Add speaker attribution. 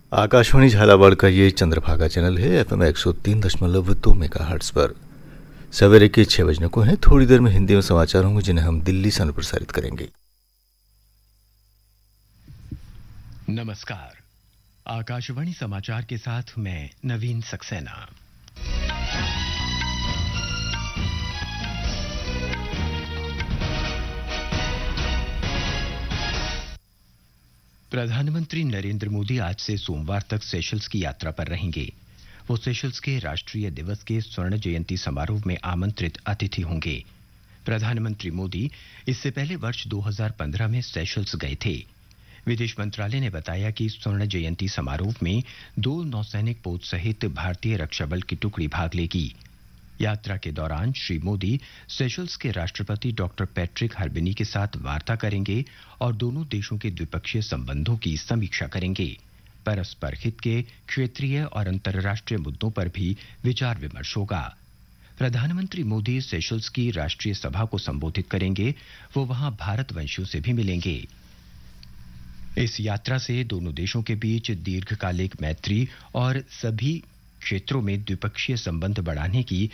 Speaker 1: आकाशवाणी झालावाड़ का ये चंद्रभागा चैनल है। एफएम 103.2 मेगाहर्ट्ज पर सवेरे के 6 बजने को है। थोड़ी देर में हिंदी में समाचार होंगे जिन्हें हम दिल्ली से अनुप्रसारित करेंगे।
Speaker 2: नमस्कार। आकाशवाणी समाचार के साथ मैं नवीन सक्सेना। प्रधानमंत्री नरेंद्र मोदी आज से सोमवार तक सेशल्स की यात्रा पर रहेंगे। वो सेशल्स के राष्ट्रीय दिवस के स्वर्ण जयंती समारोह में आमंत्रित अतिथि होंगे। प्रधानमंत्री मोदी इससे पहले वर्ष 2015 में सेशल्स गए थे। विदेश मंत्रालय ने बताया कि स्वर्ण जयंती समारोह में 2 नौसैनिक पोत सहित भारतीय रक्षा बल की टुकड़ी भाग लेगी। यात्रा के दौरान श्री मोदी सेशल्स के राष्ट्रपति डॉक्टर पैट्रिक हर्बिनी के साथ वार्ता करेंगे और दोनों देशों के द्विपक्षीय संबंधों की समीक्षा करेंगे। परस्पर हित के क्षेत्रीय और अंतर्राष्ट्रीय मुद्दों पर भी विचार विमर्श होगा। प्रधानमंत्री मोदी सेशल्स की राष्ट्रीय सभा को संबोधित करेंगे। वो वहां भारतवंशियों से भी मिलेंगे। इस यात्रा से दोनों देशों के बीच दीर्घकालिक मैत्री और सभी क्षेत्रों में द्विपक्षीय संबंध बढ़ाने की